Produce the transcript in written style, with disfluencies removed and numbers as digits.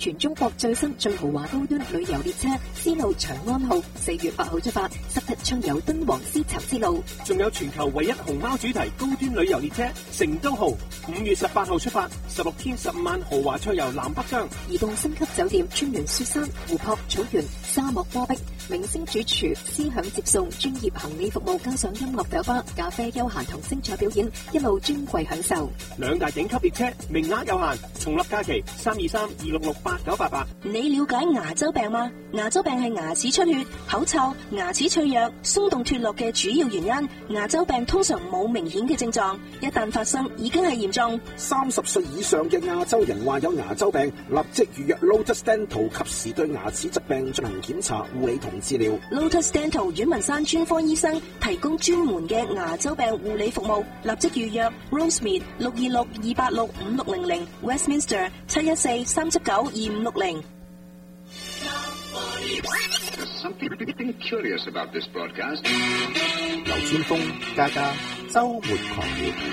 全中國最新最豪華高端旅遊列車絲路長安號4月8號出發，10日暢遊敦煌絲綢之路。 仲有全球唯一熊貓主題高端旅遊列車成都號5月18號出發，16天15晚豪華暢遊南北疆。 移動星級酒店，穿越雪山、湖泊、草原、沙漠戈壁，明星主廚思享接送，專業行李服務，加上音樂酒吧、咖啡休閒同精彩表演，一路尊貴享受。 兩大頂級列車，名額有限，重立假期323-266-8988。 你了解牙周病嗎？牙周病係牙齒出血、口臭、牙齒脆弱、鬆動脫落嘅主要原因。牙周病通常冇明顯嘅症狀，一旦發生已經係嚴重。 30歲以上嘅亞洲人患有牙周病，立即預約 Lotus Dental， 及時對牙齒疾病進行檢查、護理同治療。 Lotus Dental 阮文山專科醫生提供專門嘅牙周病護理服務，立即預約 Rosemead 626-286-5600 Westminster 714-379-2560。 Something curious about this broadcast. 劉千峰、嘉嘉周末狂熱。